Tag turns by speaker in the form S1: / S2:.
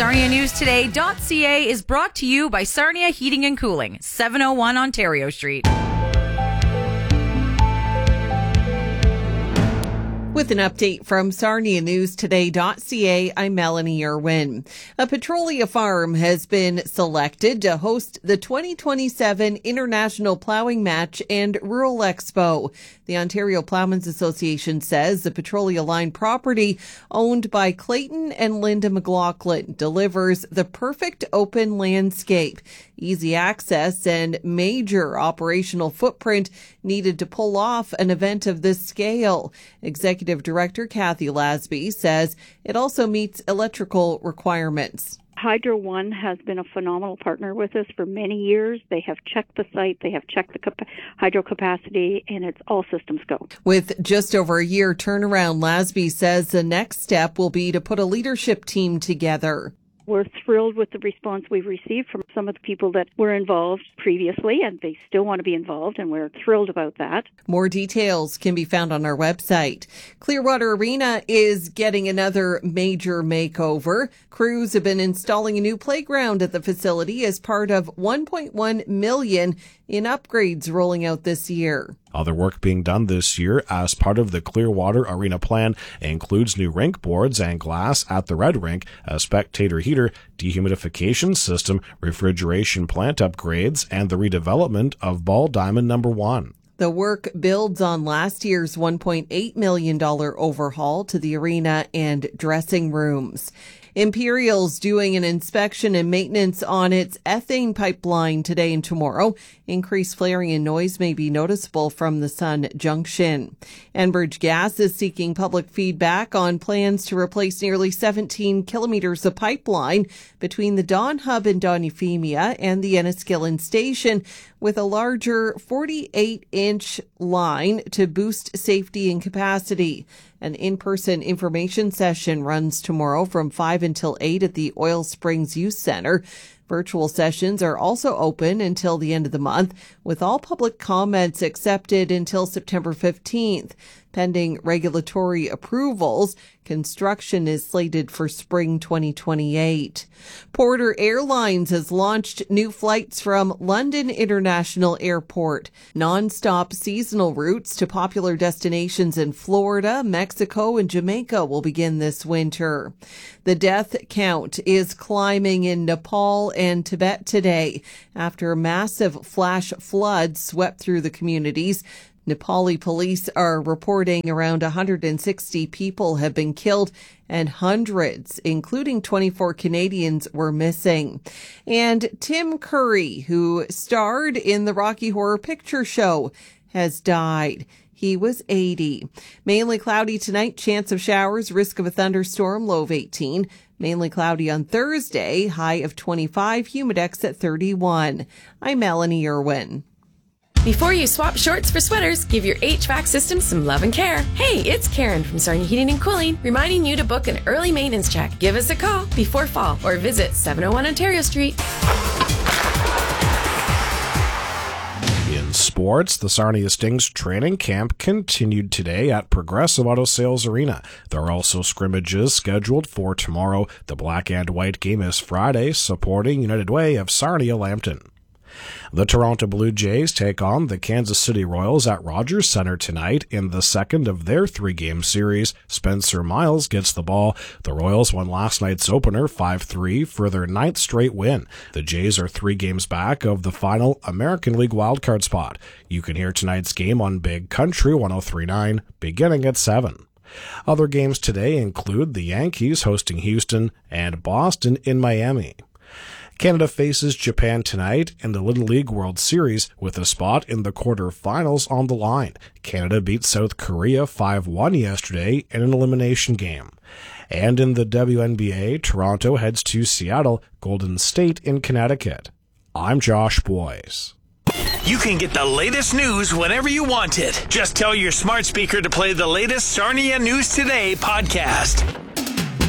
S1: SarniaNewsToday.ca is brought to you by Sarnia Heating and Cooling, 701 Ontario Street.
S2: With an update from SarniaNewsToday.ca, I'm Melanie Irwin. A Petrolia farm has been selected to host the 2027 International Plowing Match and Rural Expo. The Ontario Plowmen's Association says the Petrolia Line property, owned by Clayton and Linda McLaughlin, delivers the perfect open landscape, easy access, and major operational footprint needed to pull off an event of this scale. Executive Director Kathy Lasby says it also meets electrical requirements.
S3: Hydro One has been a phenomenal partner with us for many years. They have checked the site, they have checked the hydro capacity, and it's all systems go.
S2: With just over a year turnaround, Lasby says the next step will be to put a leadership team together.
S3: We're thrilled with the response we've received from some of the people that were involved previously, and they still want to be involved, and we're thrilled about that.
S2: More details can be found on our website. Clearwater Arena is getting another major makeover. Crews have been installing a new playground at the facility as part of $1.1 million in upgrades rolling out this year.
S4: Other work being done this year as part of the Clearwater Arena plan includes new rink boards and glass at the Red Rink, a spectator heater, dehumidification system, refrigeration plant upgrades, and the redevelopment of Ball Diamond No. 1.
S2: The work builds on last year's $1.8 million overhaul to the arena and dressing rooms. Imperial's doing an inspection and maintenance on its ethane pipeline today and tomorrow. Increased flaring and noise may be noticeable from the Sun Junction. Enbridge Gas is seeking public feedback on plans to replace nearly 17 kilometers of pipeline between the Dawn Hub in Don Euphemia and the Enniskillen Station with a larger 48-inch line to boost safety and capacity. An in-person information session runs tomorrow from 5 until 8 at the Oil Springs Youth Center. Virtual sessions are also open until the end of the month, with all public comments accepted until September 15th. Pending regulatory approvals, construction is slated for spring 2028. Porter Airlines has launched new flights from London International Airport. Non-stop seasonal routes to popular destinations in Florida, Mexico, and Jamaica will begin this winter. The death count is climbing in Nepal and Tibet today after massive flash floods swept through the communities. Nepali police are reporting around 160 people have been killed and hundreds, including 24 Canadians, were missing. And Tim Curry, who starred in the Rocky Horror Picture Show, has died. He was 80. Mainly cloudy tonight, chance of showers, risk of a thunderstorm, low of 18. Mainly cloudy on Thursday, high of 25, humidex at 31. I'm Melanie Irwin.
S5: Before you swap shorts for sweaters, give your HVAC system some love and care. Hey, it's Karen from Sarnia Heating and Cooling, reminding you to book an early maintenance check. Give us a call before fall or visit 701 Ontario Street.
S4: In sports, the Sarnia Stings training camp continued today at Progressive Auto Sales Arena. There are also scrimmages scheduled for tomorrow. The black and white game is Friday, supporting United Way of Sarnia-Lambton. The Toronto Blue Jays take on the Kansas City Royals at Rogers Centre tonight in the second of their three-game series. Spencer Miles gets the ball. The Royals won last night's opener 5-3 for their ninth straight win. The Jays are 3 games back of the final American League wildcard spot. You can hear tonight's game on Big Country 103.9 beginning at 7. Other games today include the Yankees hosting Houston and Boston in Miami. Canada faces Japan tonight in the Little League World Series with a spot in the quarterfinals on the line. Canada beat South Korea 5-1 yesterday in an elimination game. And in the WNBA, Toronto heads to Seattle, Golden State in Connecticut. I'm Josh Boyce.
S6: You can get the latest news whenever you want it. Just tell your smart speaker to play the latest Sarnia News Today podcast.